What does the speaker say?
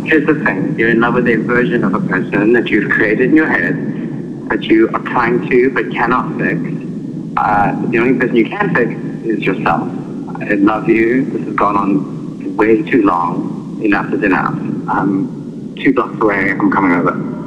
here's the thing. You're in love with a version of a person that you've created in your head, that you are trying to but cannot fix. The only person you can fix is yourself. I love you. This has gone on way too long. Enough is enough. I'm 2 blocks away. I'm coming over.